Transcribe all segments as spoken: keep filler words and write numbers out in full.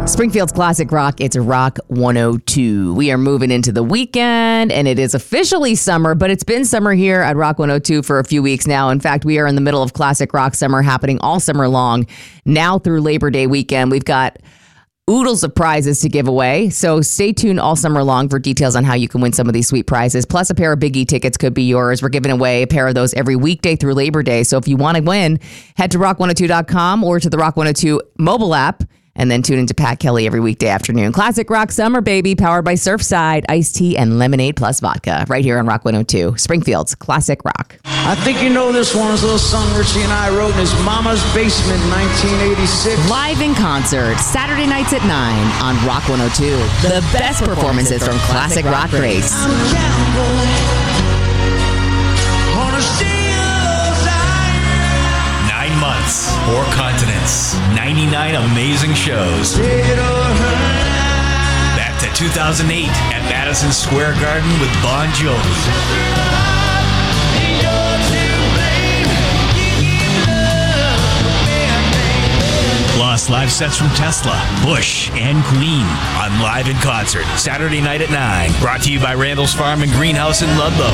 Springfield's Classic Rock, it's Rock one oh two. We are moving into the weekend, and it is officially summer, but it's been summer here at Rock one oh two for a few weeks now. In fact, we are in the middle of Classic Rock summer happening all summer long, now through Labor Day weekend. We've got oodles of prizes to give away, so stay tuned all summer long for details on how you can win some of these sweet prizes. Plus, a pair of Big E tickets could be yours. We're giving away a pair of those every weekday through Labor Day, so if you want to win, head to rock one oh two dot com or to the Rock one oh two mobile app, and then tune into Pat Kelly every weekday afternoon. Classic Rock Summer, baby, powered by Surfside, iced tea, and lemonade plus vodka. Right here on Rock one oh two, Springfield's Classic Rock. I think you know this one. It's a little song Richie and I wrote in his mama's basement in nineteen eighty-six. Live in concert, Saturday nights at nine on Rock one oh two. The best performances from Classic Rock Race. I'm a cowboy on a steel's iron. Nine months, four continents, ninety-nine amazing shows. Back to two thousand eight at Madison Square Garden with Bon Jovi. Plus, live sets from Tesla, Bush, and Queen on Live in Concert, Saturday night at nine. Brought to you by Randall's Farm and Greenhouse in Ludlow.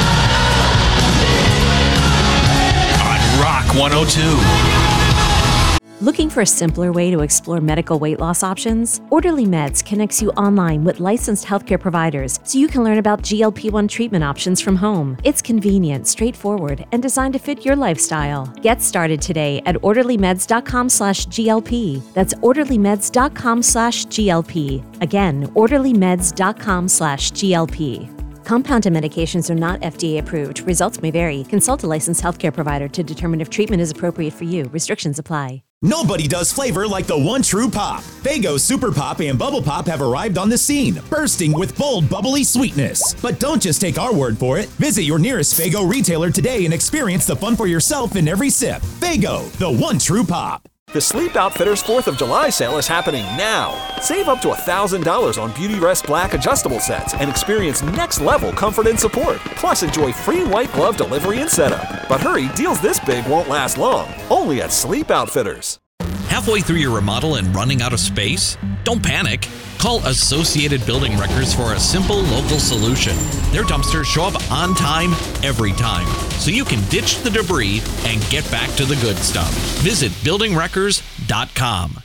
On Rock one oh two. Looking for a simpler way to explore medical weight loss options? Orderly Meds connects you online with licensed healthcare providers so you can learn about G L P one treatment options from home. It's convenient, straightforward, and designed to fit your lifestyle. Get started today at orderlymeds.com slash GLP. That's orderlymeds.com slash GLP. Again, orderlymeds.com slash GLP. Compounded medications are not F D A approved. Results may vary. Consult a licensed healthcare provider to determine if treatment is appropriate for you. Restrictions apply. Nobody does flavor like the one true pop. Faygo Super Pop and Bubble Pop have arrived on the scene, bursting with bold, bubbly sweetness. But don't just take our word for it. Visit your nearest Faygo retailer today and experience the fun for yourself in every sip. Faygo, the one true pop. The Sleep Outfitters fourth of July sale is happening now. Save up to one thousand dollars on Beauty Rest Black adjustable sets and experience next-level comfort and support. Plus, enjoy free white glove delivery and setup. But hurry, deals this big won't last long. Only at Sleep Outfitters. Halfway through your remodel and running out of space? Don't panic. Call Associated Building Wreckers for a simple local solution. Their dumpsters show up on time, every time, so you can ditch the debris and get back to the good stuff. Visit building wreckers dot com.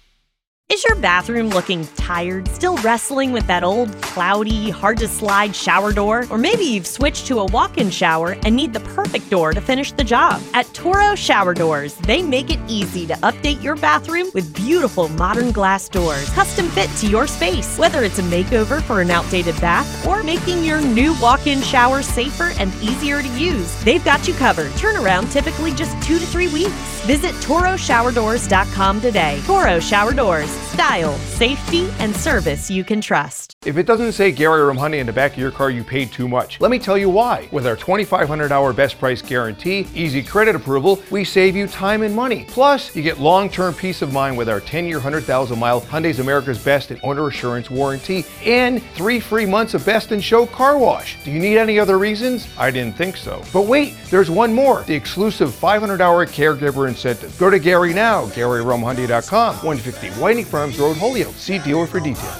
Is your bathroom looking tired? Still wrestling with that old, cloudy, hard-to-slide shower door? Or maybe you've switched to a walk-in shower and need the perfect door to finish the job. At Toro Shower Doors, they make it easy to update your bathroom with beautiful modern glass doors, custom fit to your space. Whether it's a makeover for an outdated bath or making your new walk-in shower safer and easier to use, they've got you covered. Turnaround typically just two to three weeks. Visit Toro Shower Doors dot com today. Toro Shower Doors. Style, safety, and service you can trust. If it doesn't say Gary Rumhoney in the back of your car, you paid too much. Let me tell you why. With our twenty-five hundred hour best price guarantee, easy credit approval, we save you time and money. Plus, you get long-term peace of mind with our ten year, one hundred thousand mile Hyundai's America's Best and Owner Assurance warranty and three free months of Best in Show car wash. Do you need any other reasons? I didn't think so. But wait, there's one more. The exclusive five hundred hour caregiver incentive. Go to Gary now, Gary Rumhoney dot com, one fifty Whiting Farms Road, Holyoke. See dealer for details.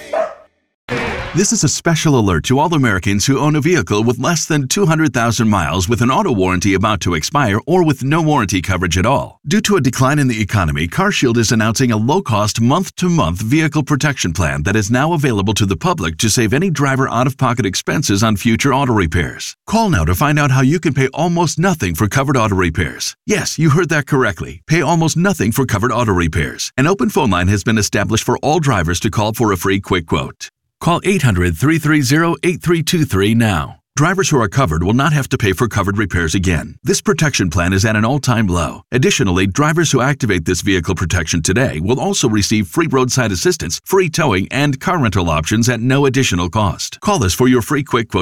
This is a special alert to all Americans who own a vehicle with less than two hundred thousand miles with an auto warranty about to expire or with no warranty coverage at all. Due to a decline in the economy, CarShield is announcing a low-cost month-to-month vehicle protection plan that is now available to the public to save any driver out-of-pocket expenses on future auto repairs. Call now to find out how you can pay almost nothing for covered auto repairs. Yes, you heard that correctly. Pay almost nothing for covered auto repairs. An open phone line has been established for all drivers to call for a free quick quote. Call eight hundred, three three zero, eight three two three now. Drivers who are covered will not have to pay for covered repairs again. This protection plan is at an all-time low. Additionally, drivers who activate this vehicle protection today will also receive free roadside assistance, free towing, and car rental options at no additional cost. Call us for your free quick quote